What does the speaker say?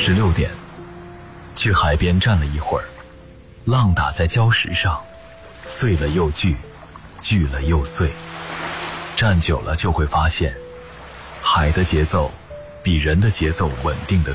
16点，去海边站了一会儿，浪打在礁石上，碎了又聚，聚了又碎。站久了就会发现，海的节奏比人的节奏稳定得